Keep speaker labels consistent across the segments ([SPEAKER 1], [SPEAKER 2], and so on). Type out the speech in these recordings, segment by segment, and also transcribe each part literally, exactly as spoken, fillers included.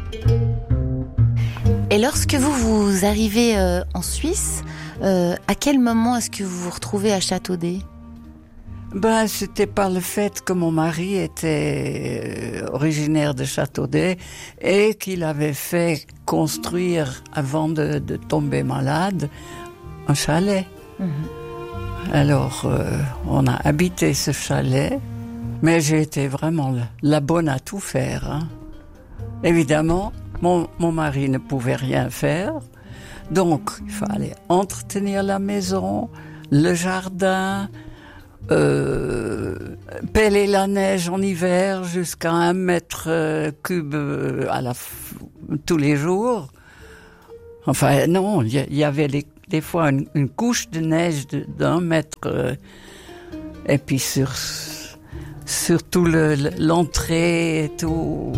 [SPEAKER 1] Et lorsque vous, vous arrivez euh, en Suisse, euh, à quel moment est-ce que vous vous retrouvez à Châteaudet ?
[SPEAKER 2] Ben, c'était par le fait que mon mari était originaire de Châteaudet et qu'il avait fait construire, avant de, de tomber malade, un chalet. Mmh. Alors, euh, on a habité ce chalet, mais j'ai été vraiment la, la bonne à tout faire. Hein. Évidemment, mon, mon mari ne pouvait rien faire, donc il fallait entretenir la maison, le jardin, Euh, pêler la neige en hiver jusqu'à un mètre euh, cube euh, à la f- tous les jours. Enfin non, il y, y avait les, des fois une, une couche de neige de, d'un mètre euh, et puis sur sur tout le, l'entrée et tout.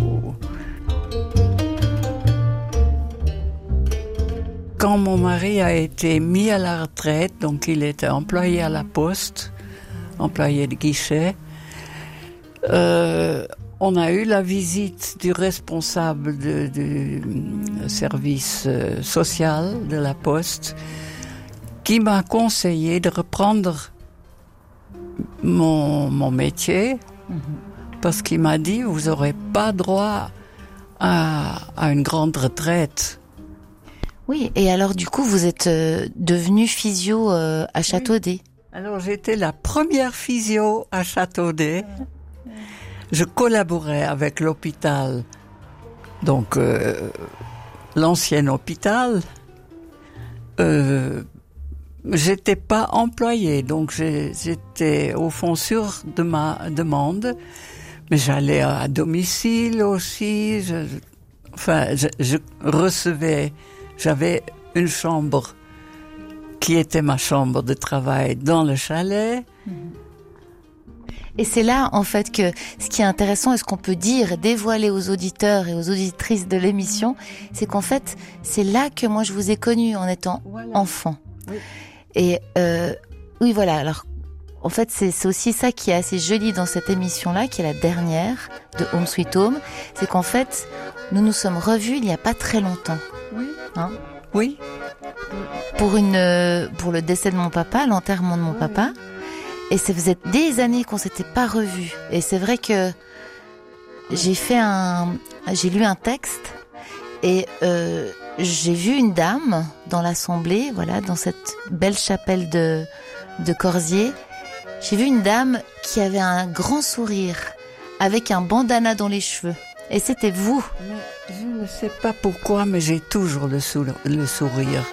[SPEAKER 2] Quand mon mari a été mis à la retraite, donc il était employé à la poste, employé de guichet, euh, on a eu la visite du responsable de, du service euh, social de la poste qui m'a conseillé de reprendre mon, mon métier mmh. parce qu'il m'a dit vous n'aurez pas droit à, à une grande retraite.
[SPEAKER 1] Oui, et alors du coup vous êtes euh, devenu physio euh, à Châteaudet. Oui.
[SPEAKER 2] Alors, j'étais la première physio à Châteaudet. Je collaborais avec l'hôpital, donc euh, l'ancien hôpital. Euh, j'étais pas employée, donc j'ai, j'étais au fond sûr de ma demande, mais j'allais à domicile aussi. Je, enfin, je, je recevais, j'avais une chambre qui était ma chambre de travail dans le chalet.
[SPEAKER 1] Et c'est là, en fait, que ce qui est intéressant et ce qu'on peut dire, dévoiler aux auditeurs et aux auditrices de l'émission, c'est qu'en fait, c'est là que moi je vous ai connu en étant voilà. enfant. Oui. Et euh, oui, voilà. Alors, en fait, c'est, c'est aussi ça qui est assez joli dans cette émission-là, qui est la dernière de Home Sweet Home, c'est qu'en fait, nous nous sommes revus il n'y a pas très longtemps.
[SPEAKER 2] Oui.
[SPEAKER 1] Hein ?
[SPEAKER 2] Oui.
[SPEAKER 1] Pour une, pour le décès de mon papa, l'enterrement de mon papa. Et ça faisait des années qu'on s'était pas revus. Et c'est vrai que j'ai fait un, j'ai lu un texte et euh, j'ai vu une dame dans l'assemblée, voilà, dans cette belle chapelle de, de Corsier. J'ai vu une dame qui avait un grand sourire avec un bandana dans les cheveux. Et c'était vous.
[SPEAKER 2] Mais je ne sais pas pourquoi, mais j'ai toujours le, sou- le sourire.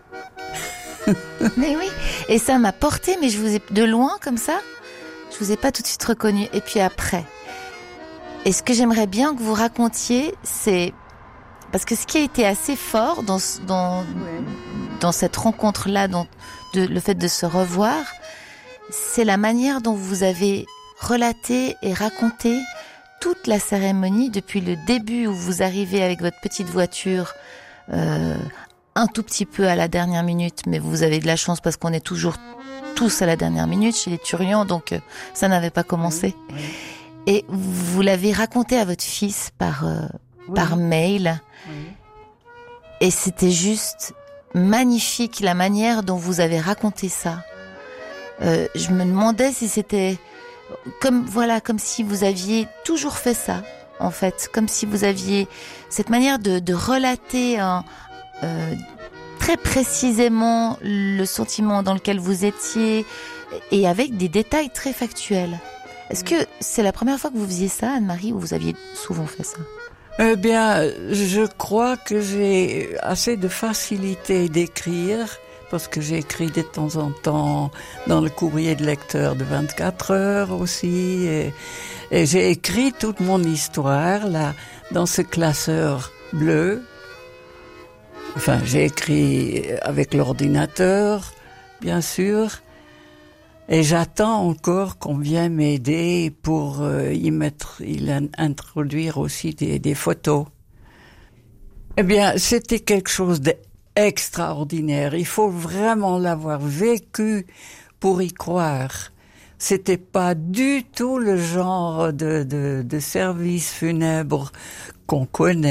[SPEAKER 1] Mais oui, et ça m'a porté, mais je vous ai de loin comme ça, je vous ai pas tout de suite reconnu. Et puis après, et ce que j'aimerais bien que vous racontiez, c'est parce que ce qui a été assez fort dans dans ouais. dans cette rencontre-là, dans de, le fait de se revoir, c'est la manière dont vous avez relaté et raconté toute la cérémonie depuis le début où vous arrivez avec votre petite voiture. Euh, un tout petit peu à la dernière minute, mais vous avez de la chance parce qu'on est toujours tous à la dernière minute chez les Turians, donc euh, ça n'avait pas commencé. Oui, oui. Et vous l'avez raconté à votre fils par, euh, oui. par mail. Oui. Et c'était juste magnifique la manière dont vous avez raconté ça. Euh, je me demandais si c'était comme, voilà, comme si vous aviez toujours fait ça, en fait. Comme si vous aviez cette manière de, de relater un, Euh, très précisément le sentiment dans lequel vous étiez et avec des détails très factuels. Est-ce que c'est la première fois que vous faisiez ça, Anne-Marie, ou vous aviez souvent fait ça ?
[SPEAKER 2] Eh bien, je crois que j'ai assez de facilité d'écrire, parce que j'ai écrit de temps en temps dans le courrier de lecteur de vingt-quatre heures aussi, et, et j'ai écrit toute mon histoire là dans ce classeur bleu. Enfin, j'ai écrit avec l'ordinateur, bien sûr, et j'attends encore qu'on vienne m'aider pour euh, y mettre, y introduire aussi des, des photos. Eh bien, c'était quelque chose d'extraordinaire. Il faut vraiment l'avoir vécu pour y croire. C'était pas du tout le genre de, de, de service funèbre qu'on connaît.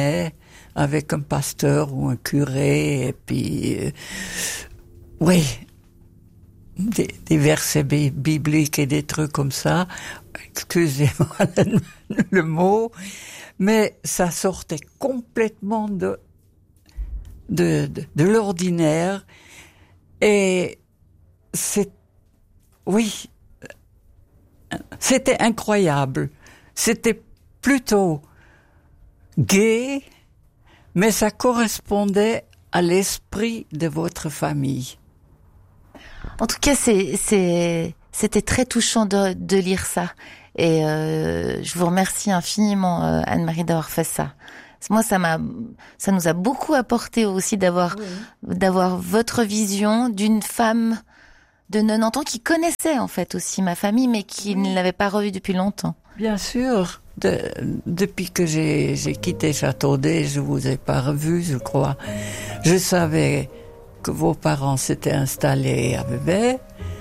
[SPEAKER 2] avec un pasteur ou un curé, et puis, euh, oui, des, des versets bibliques et des trucs comme ça. Excusez-moi le, le mot, mais ça sortait complètement de, de, de, de l'ordinaire. Et c'est, oui, c'était incroyable. C'était plutôt gai, mais ça correspondait à l'esprit de votre famille.
[SPEAKER 1] En tout cas, c'est, c'est, c'était très touchant de, de lire ça. Et euh, je vous remercie infiniment, euh, Anne-Marie, d'avoir fait ça. Moi, ça m'a, ça nous a beaucoup apporté aussi d'avoir, oui. d'avoir votre vision d'une femme de quatre-vingt-dix ans qui connaissait en fait aussi ma famille, mais qui oui. ne l'avait pas revue depuis longtemps.
[SPEAKER 2] Bien sûr. De, depuis que j'ai, j'ai quitté Châteaudet, je vous ai pas revu, je crois. Je savais que vos parents s'étaient installés à Vevey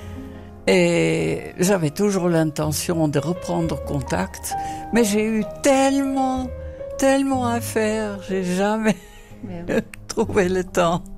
[SPEAKER 2] et j'avais toujours l'intention de reprendre contact, mais j'ai eu tellement, tellement à faire, j'ai jamais oui. trouvé le temps.